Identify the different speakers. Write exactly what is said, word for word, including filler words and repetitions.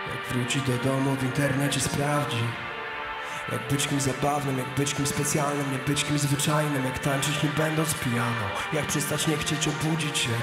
Speaker 1: Jak wróci do domu, w internecie sprawdzi, jak być kimś zabawnym, jak być kimś specjalnym, jak być kimś zwyczajnym, jak tańczyć nie będąc pijano, jak przestać nie chcieć obudzić się